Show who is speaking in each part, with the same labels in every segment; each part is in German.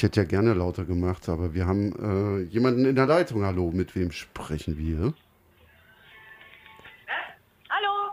Speaker 1: hätte ja gerne lauter gemacht, aber wir haben jemanden in der Leitung. Hallo, mit wem sprechen wir?
Speaker 2: Hallo.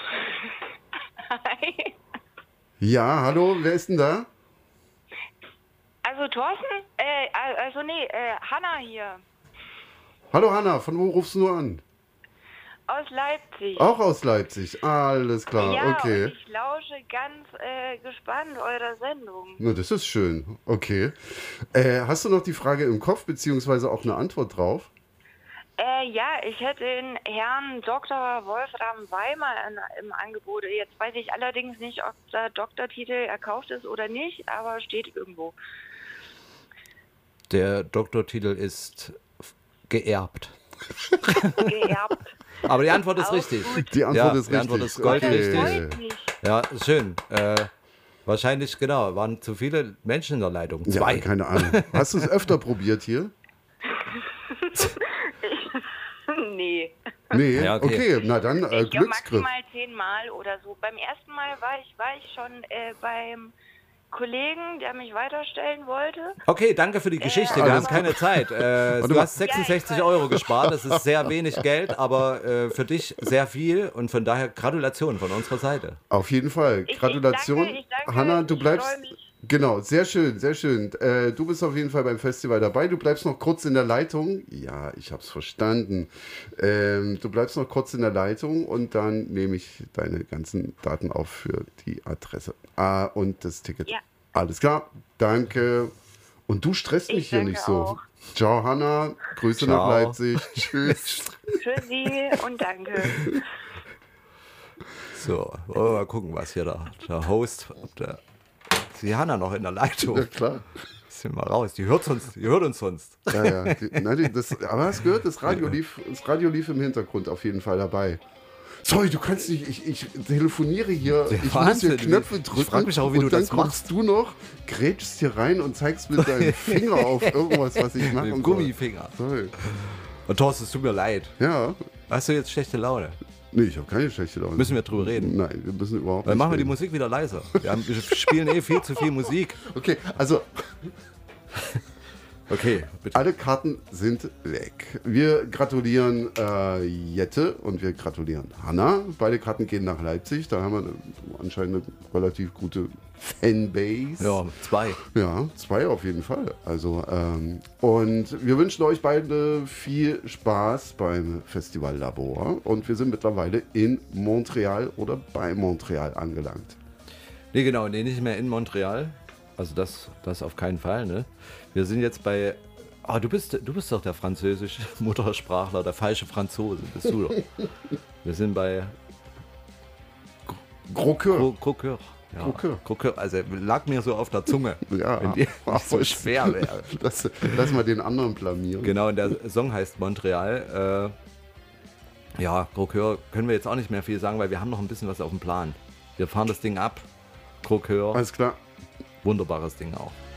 Speaker 2: Hi.
Speaker 1: Ja, hallo, wer ist denn da?
Speaker 2: Also Thorsten? Hanna hier.
Speaker 1: Hallo Hanna, von wo rufst du nur an?
Speaker 2: Aus Leipzig.
Speaker 1: Auch aus Leipzig, alles klar,
Speaker 2: ja,
Speaker 1: okay.
Speaker 2: und ich lausche ganz gespannt eurer Sendung.
Speaker 1: Na, das ist schön, okay. Hast du noch die Frage im Kopf, beziehungsweise auch eine Antwort drauf?
Speaker 2: Ja, ich hätte den Herrn Dr. Wolfram Weimar im Angebot. Jetzt weiß ich allerdings nicht, ob der Doktortitel erkauft ist oder nicht, aber steht irgendwo.
Speaker 3: Der Doktortitel ist geerbt.
Speaker 2: Geerbt.
Speaker 3: Aber die Antwort ist
Speaker 2: Auch
Speaker 3: richtig.
Speaker 2: gut.
Speaker 1: Die Antwort
Speaker 3: Ja,
Speaker 1: ist
Speaker 3: die
Speaker 1: richtig.
Speaker 3: Antwort ist goldrichtig.
Speaker 1: Okay.
Speaker 2: Freut mich.
Speaker 3: Ja, schön. Wahrscheinlich, genau, waren zu viele Menschen in der Leitung.
Speaker 1: Ja,
Speaker 3: 2.
Speaker 1: keine Ahnung. Hast du es öfter probiert hier?
Speaker 2: Nee.
Speaker 1: Nee,
Speaker 3: Ja,
Speaker 1: okay.
Speaker 3: okay.
Speaker 1: Na dann
Speaker 2: Ich glaube
Speaker 1: Glücksgriff.
Speaker 2: maximal 10 Mal oder so. Beim ersten Mal war ich schon beim Kollegen, der mich weiterstellen wollte.
Speaker 3: Okay, danke für die Geschichte. Wir
Speaker 1: Alles
Speaker 3: haben keine Zeit. Du
Speaker 1: mal.
Speaker 3: hast 66 Euro gespart. Das ist sehr wenig Geld, aber für dich sehr viel. Und von daher Gratulation von unserer Seite.
Speaker 1: Auf jeden Fall.
Speaker 2: Ich
Speaker 1: Gratulation.
Speaker 2: danke,
Speaker 1: Hanna, du
Speaker 2: ich
Speaker 1: bleibst.
Speaker 2: freu mich.
Speaker 1: Genau, sehr schön, sehr schön. Du bist auf jeden Fall beim Festival dabei. Du bleibst noch kurz in der Leitung. Ja, ich hab's verstanden. Du bleibst noch kurz in der Leitung und dann nehme ich deine ganzen Daten auf für die Adresse. Und das Ticket.
Speaker 2: Ja.
Speaker 1: Alles klar, danke. Und du stresst mich
Speaker 2: Ich
Speaker 1: hier
Speaker 2: danke
Speaker 1: nicht so.
Speaker 2: auch.
Speaker 1: Ciao, Hanna. Grüße
Speaker 3: Ciao.
Speaker 1: nach Leipzig. Tschüss.
Speaker 2: Tschüssi und danke.
Speaker 3: So, wollen wir mal gucken, was hier der Host, ob der ist die Hanna noch in der Leitung.
Speaker 1: Ja, klar.
Speaker 3: Sind wir raus. Die hört uns sonst.
Speaker 1: Ja, ja. Aber hast gehört, das Radio lief im Hintergrund auf jeden Fall dabei. Sorry, du kannst nicht, ich telefoniere hier, ich muss
Speaker 3: Wahnsinn.
Speaker 1: hier Knöpfe drücken.
Speaker 3: Ich frag mich auch, wie
Speaker 1: und
Speaker 3: du
Speaker 1: dann
Speaker 3: das
Speaker 1: kommst du noch, grätschst hier rein und zeigst mit deinem Finger auf irgendwas, was ich machen
Speaker 3: Mit dem
Speaker 1: soll.
Speaker 3: Gummifinger.
Speaker 1: Sorry.
Speaker 3: Und Thorsten, es tut mir leid.
Speaker 1: Ja,
Speaker 3: Hast du jetzt schlechte Laune?
Speaker 1: nee, ich habe keine schlechte Laune.
Speaker 3: Müssen wir drüber reden?
Speaker 1: Nein, wir müssen überhaupt
Speaker 3: Dann
Speaker 1: nicht
Speaker 3: machen wir die
Speaker 1: reden.
Speaker 3: Musik wieder leiser. Wir spielen viel zu viel Musik.
Speaker 1: Okay, also
Speaker 3: Okay, bitte.
Speaker 1: alle Karten sind weg. Wir gratulieren Jette und wir gratulieren Hanna. Beide Karten gehen nach Leipzig. Da haben wir anscheinend eine relativ gute Fanbase.
Speaker 3: Ja, 2.
Speaker 1: Ja, 2 auf jeden Fall. Also, und wir wünschen euch beide viel Spaß beim Festival Labor. Und wir sind mittlerweile in Montreal oder bei Montreal angelangt.
Speaker 3: Nee, genau, nee, nicht mehr in Montreal. Also das auf keinen Fall, ne? Wir sind jetzt bei. Ah, du bist doch der französische Muttersprachler, der falsche Franzose, bist du doch. Wir sind bei
Speaker 1: Croqueur.
Speaker 3: Croqueur. Ja,
Speaker 1: Croqueur.
Speaker 3: Croqueur. Also lag mir so auf der Zunge.
Speaker 1: Ja,
Speaker 3: wenn die
Speaker 1: aber
Speaker 3: nicht so
Speaker 1: es-
Speaker 3: schwer wäre.
Speaker 1: Lass mal den anderen blamieren.
Speaker 3: Genau, und der Song heißt Montreal. Ja, Croqueur können wir jetzt auch nicht mehr viel sagen, weil wir haben noch ein bisschen was auf dem Plan. Wir fahren das Ding ab. Croqueur,
Speaker 1: Alles klar.
Speaker 3: wunderbares Ding auch.